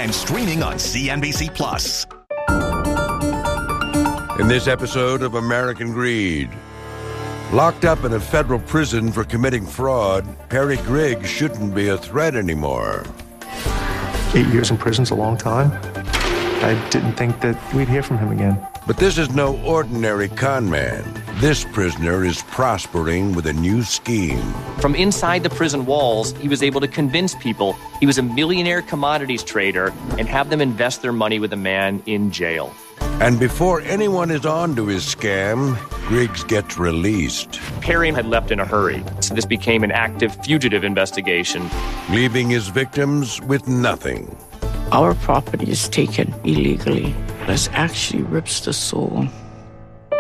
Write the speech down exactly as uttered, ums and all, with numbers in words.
and streaming on C N B C Plus. In this episode of American Greed, locked up in a federal prison for committing fraud, Harry Griggs shouldn't be a threat anymore. Eight years in prison's a long time. I didn't think that we'd hear from him again. But this is no ordinary con man. This prisoner is prospering with a new scheme. From inside the prison walls, he was able to convince people he was a millionaire commodities trader and have them invest their money with a man in jail. And before anyone is on to his scam, Griggs gets released. Perry had left in a hurry, so this became an active fugitive investigation, leaving his victims with nothing. Our property is taken illegally. This actually rips the soul